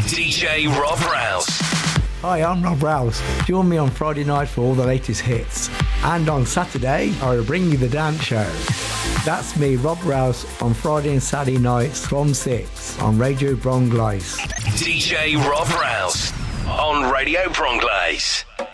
DJ Rob Rouse. Hi, I'm Rob Rouse. Join me on Friday night for all the latest hits. And on Saturday, I will bring you the dance show. That's me, Rob Rouse, on Friday and Saturday nights from 6 on Radio Bronglaise. DJ Rob Rouse on Radio Bronglaise.